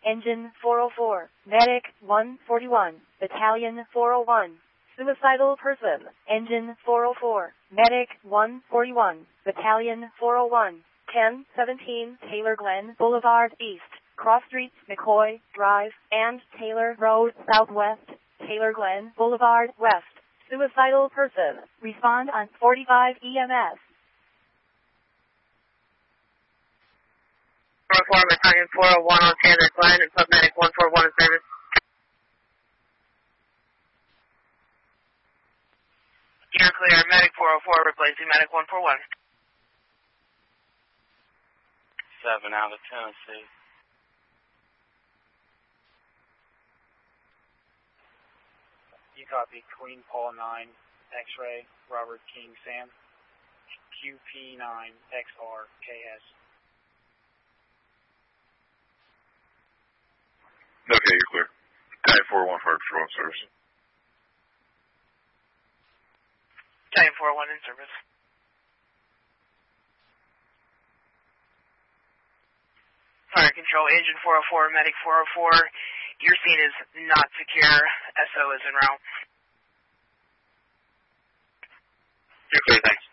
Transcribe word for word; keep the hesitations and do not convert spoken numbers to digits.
Engine four oh four, Medic one forty-one, Battalion four oh one. Suicidal person, Engine four oh four, Medic one forty-one, Battalion four oh one, ten seventeen Taylor Glen Boulevard East, Cross Streets, McCoy Drive, and Taylor Road Southwest, Taylor Glen Boulevard West. Suicidal person, respond on forty-five E M S. four oh four, Battalion four oh one on Taylor Glen and put Medic one forty-one in service. You're clear. Medic four oh four replacing Medic one forty-one. seven out of Tennessee. You copy. Queen Paul nine, X-ray, Robert King Sam, Q P nine, X R K S. Okay, you're clear. Battalion four oh one for patrol service. Battalion four oh one in service. Fire control, Engine four oh four, Medic four oh four. Your scene is not secure. S O is en route. You're clear, thanks.